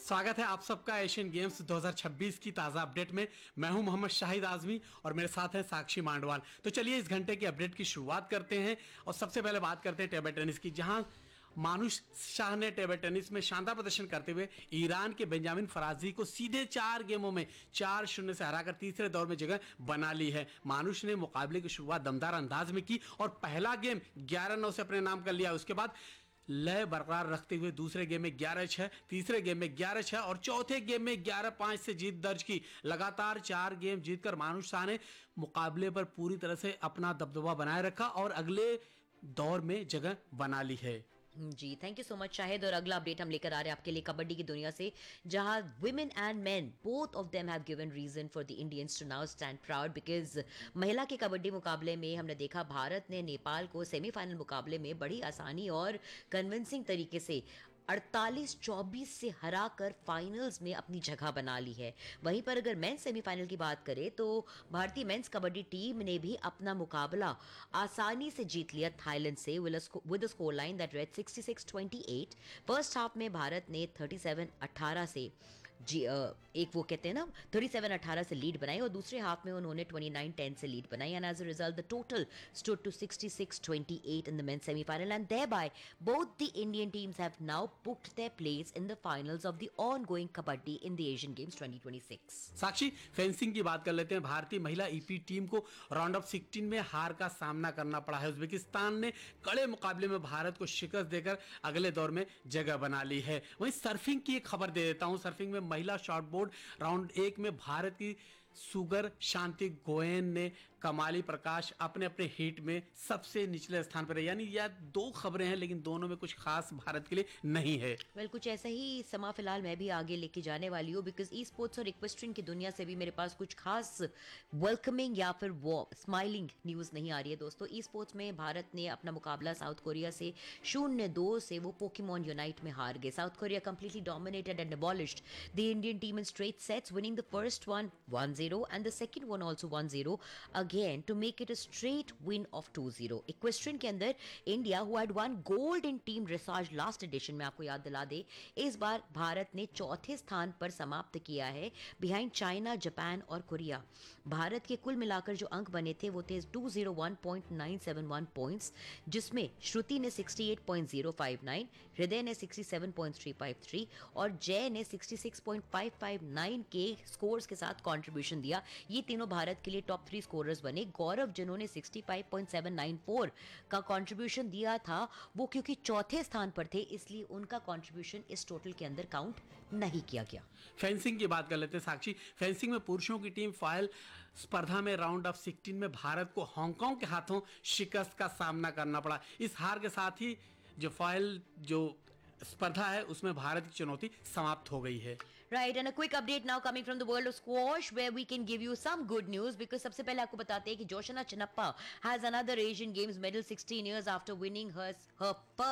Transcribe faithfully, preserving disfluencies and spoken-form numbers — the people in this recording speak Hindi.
स्वागत है आप सबका एशियन गेम्स दो हज़ार छब्बीस की ताज़ा अपडेट में। मैं हूं मोहम्मद शाहिद आजमी और मेरे साथ है साक्षी मांडवाल। तो चलिए इस घंटे की अपडेट की शुरुआत करते हैं और सबसे पहले बात करते हैं टेबल टेनिस की, जहां मानुष शाह ने टेबल टेनिस में शानदार प्रदर्शन करते हुए ईरान के बेंजामिन फराजी को सीधे चार गेमों में चार शून्य से हराकर तीसरे दौर में जगह बना ली है। मानुष ने मुकाबले की शुरुआत दमदार अंदाज में की और पहला गेम ग्यारह नौ से अपने नाम कर लिया। उसके बाद लय बरकरार रखते हुए दूसरे गेम में ग्यारह छह, तीसरे गेम में ग्यारह छह और चौथे गेम में ग्यारह पाँच से जीत दर्ज की। लगातार चार गेम जीतकर मानुष शाह ने मुकाबले पर पूरी तरह से अपना दबदबा बनाए रखा और अगले दौर में जगह बना ली है। जी thank you so much Shahid. और अगला अपडेट हम लेकर आ रहे हैं आपके लिए कबड्डी की दुनिया से, जहां women and main both of them have given reason for the Indians to now stand proud, because महिला के कबड्डी मुकाबले में हमने देखा भारत ने नेपाल को सेमीफाइनल मुकाबले में बड़ी आसानी और कन्विंसिंग तरीके से अड़तालीस चौबीस से हराकर फाइनल्स में अपनी जगह बना ली है। वहीं पर अगर मेंस सेमीफाइनल की बात करें तो भारतीय मेंस कबड्डी टीम ने भी अपना मुकाबला आसानी से जीत लिया थाईलैंड से with a score line that red sixty six twenty eight. First half में भारत ने थर्टी सेवन अठारह से जी एक वो कहते हैं ना थर्टी सेवन अठारह से लीड बनाई और दूसरे हाफ में उन्होंने ट्वेंटी नाइन टेन से लीड बनाई, and as a result the total stood to sixty six twenty eight in the mains semifinal, and thereby both the Indian teams have now booked their place in the finals of the ongoing kabaddi in the Asian Games twenty twenty-six। Sakshi, fencing की बात कर लेते हैं। भारतीय महिला ईपी टीम को राउंड ऑफ सिक्सटीन में हार का सामना करना पड़ा है। उज्बेकिस्तान ने कड़े मुकाबले में भारत को शिकस्त देकर अगले दौर में जगह बना ली है। वहीं सर्फिंग की एक खबर दे देता हूं। सर्फिंग में महिला शॉर्टबोर्ड राउंड एक में भारत की सुगर शांति गोयन ने कमाली प्रकाश अपने अपने हीट में सबसे निचले स्थान पर है। यानी यह दो खबरें हैं लेकिन दोनों में कुछ खास भारत के लिए नहीं है। वेल well, कुछ ऐसा ही समा फिलहाल मैं भी आगे लेके जाने वाली हूँ, बिकॉज ई स्पोर्ट्स और इक्वेस्ट्रियन की दुनिया से भी मेरे पास कुछ खास वेलकमिंग या फिर वो स्माइलिंग न्यूज नहीं आ रही है। दोस्तों, ई स्पोर्ट्स में भारत ने अपना मुकाबला साउथ कोरिया से शून्य दो से वो पोकेमॉन यूनाइट में हार गए। South Korea completely dominated and abolished the Indian team in straight sets, winning the first one one zero and the second one also one zero again to make it a straight win of two zero। Equestrian के अंदर India who had won gold in team dressage last edition में आपको याद दिला दे, इस बार भारत ने चौथे स्थान पर समाप्त किया है बिहाइंड चाइना, जापान और कोरिया। भारत के कुल मिलाकर जो अंक बने थे वो थे to zero one point nine seven one points, जिसमें श्रुति ने sixty eight point zero five nine, हृदय ने sixty seven point three five three और जय ने sixty six point five five nine के स्कोर्स के साथ कंट्रीब्यूशन दिया। ये तीनों भारत के लिए टॉप थ्री स्कोरर्स बने। गौरव जिन्होंने sixty five point seven nine four का कंट्रीब्यूशन दिया था, वो क्योंकि चौथे स्थान पर थे इसलिए उनका कंट्रीब्यूशन इस टोटल के अंदर काउंट नहीं किया गया। फेंसिंग की बात कर लेते हैं साक्षी। फेंसिंग में पुरुषों की टीम फाइनल स्पर्धा में राउंड ऑफ सिक्सटीन में भारत को हांगकांग के हाथों शिकस्त का सामना करना पड़ा। इस हार के साथ ही जो फाइनल जो स्पर्धा है उसमें भारत की चुनौती समाप्त हो गई है। Right, and a quick update now coming from the world of squash where we can give you some good news, because सबसे पहले आपको बताते हैं कि Joshna Chinappa has another Asian Games medal sixteen years after winning her her first